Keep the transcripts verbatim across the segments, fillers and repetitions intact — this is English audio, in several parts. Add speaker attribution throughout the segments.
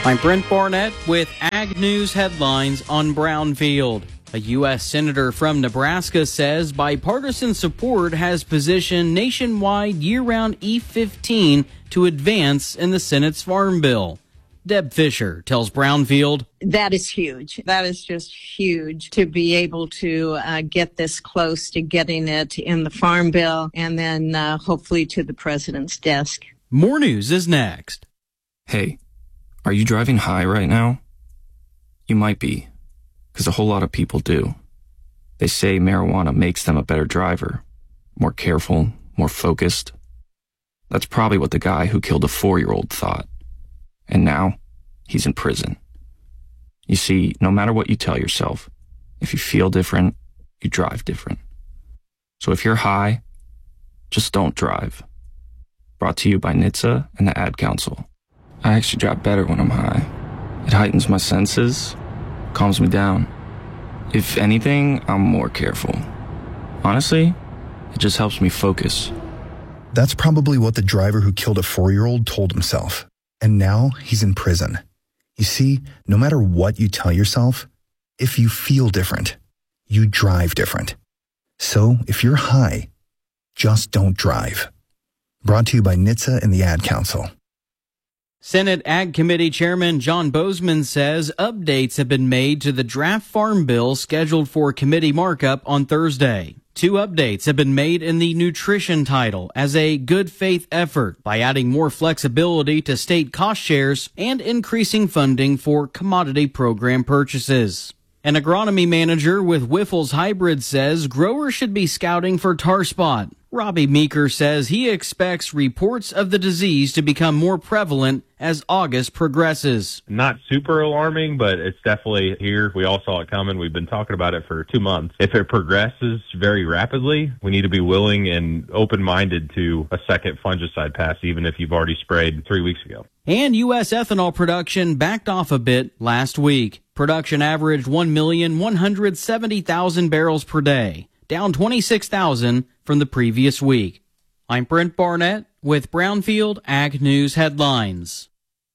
Speaker 1: I'm Brent Barnett with Ag News headlines on Brownfield. A U S senator from Nebraska says bipartisan support has positioned nationwide year-round E fifteen to advance in the Senate's Farm Bill. Deb Fisher tells Brownfield.
Speaker 2: That is huge. That is just huge to be able to uh, get this close to getting it in the Farm Bill and then uh, hopefully to the president's desk.
Speaker 1: More news is next.
Speaker 3: Hey, are you driving high right now? You might be, because a whole lot of people do. They say marijuana makes them a better driver, more careful, more focused. That's probably what the guy who killed a four-year-old thought. And now, he's in prison. You see, no matter what you tell yourself, if you feel different, you drive different. So if you're high, just don't drive. Brought to you by N H T S A and the Ad Council. I actually drive better when I'm high. It heightens my senses, calms me down. If anything, I'm more careful. Honestly, it just helps me focus.
Speaker 4: That's probably what the driver who killed a four-year-old told himself. And now he's in prison. You see, no matter what you tell yourself, if you feel different, you drive different. So if you're high, just don't drive. Brought to you by N H T S A and the Ad Council.
Speaker 1: Senate Ag Committee Chairman John Bozeman says updates have been made to the draft farm bill scheduled for committee markup on Thursday. Two updates have been made in the nutrition title as a good faith effort by adding more flexibility to state cost shares and increasing funding for commodity program purchases. An agronomy manager with Wiffles Hybrid says growers should be scouting for tar spot. Robbie Meeker says he expects reports of the disease to become more prevalent as August progresses.
Speaker 5: Not super alarming, but it's definitely here. We all saw it coming. We've been talking about it for two months. If it progresses very rapidly, we need to be willing and open-minded to a second fungicide pass, even if you've already sprayed three weeks ago.
Speaker 1: And U S ethanol production backed off a bit last week. Production averaged one million one hundred seventy thousand barrels per day, down twenty-six thousand from the previous week. I'm Brent Barnett with Brownfield Ag News headlines.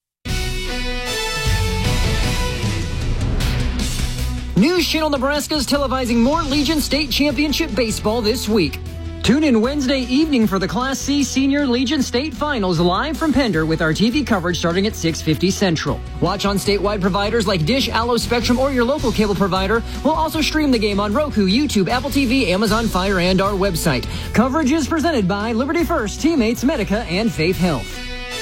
Speaker 6: News Channel Nebraska is televising more Legion State Championship baseball this week. Tune in Wednesday evening for the Class C Senior Legion State Finals live from Pender with our T V coverage starting at six fifty Central. Watch on statewide providers like Dish, Allo, Spectrum, or your local cable provider. We'll also stream the game on Roku, YouTube, Apple T V, Amazon Fire, and our website. Coverage is presented by Liberty First, Teammates, Medica, and Faith Health.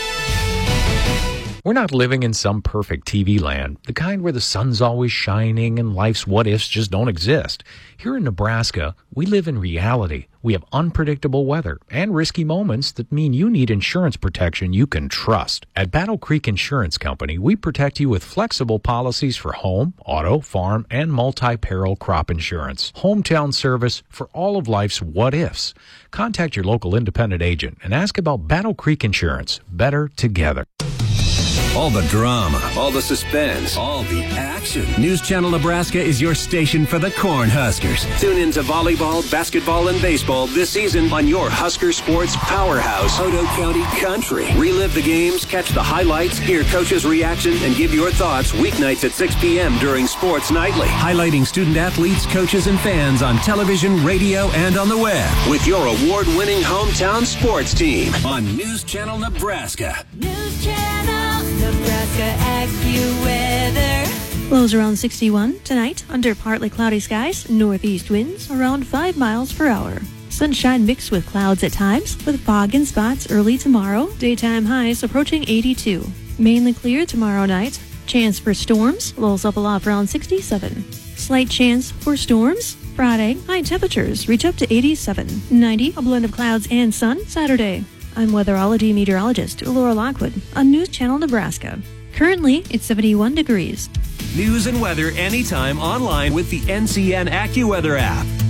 Speaker 7: We're not living in some perfect T V land, the kind where the sun's always shining and life's what-ifs just don't exist. Here in Nebraska, we live in reality. We have unpredictable weather and risky moments that mean you need insurance protection you can trust. At Battle Creek Insurance Company, we protect you with flexible policies for home, auto, farm, and multi-peril crop insurance. Hometown service for all of life's what-ifs. Contact your local independent agent and ask about Battle Creek Insurance. Better together.
Speaker 8: All the drama, all the suspense, all the action. News Channel Nebraska is your station for the Cornhuskers. Tune in to volleyball, basketball, and baseball this season on your Husker Sports powerhouse, Otoe County Country. Relive the games, catch the highlights, hear coaches' reaction, and give your thoughts weeknights at six p.m. during Sports Nightly. Highlighting student athletes, coaches, and fans on television, radio, and on the web. With your award-winning hometown sports team on News Channel Nebraska.
Speaker 9: News Channel Nebraska AccuWeather.
Speaker 10: Lows around sixty-one tonight under partly cloudy skies. Northeast winds around five miles per hour. Sunshine mixed with clouds at times with fog in spots early tomorrow. Daytime highs approaching eighty-two. Mainly clear tomorrow night. Chance for storms. Lows up a lot around sixty-seven. Slight chance for storms. Friday, high temperatures reach up to eighty-seven. ninety, a blend of clouds and sun Saturday. I'm weatherology meteorologist Laura Lockwood on News Channel Nebraska. Currently, it's seventy-one degrees.
Speaker 8: News and weather anytime online with the N C N AccuWeather app.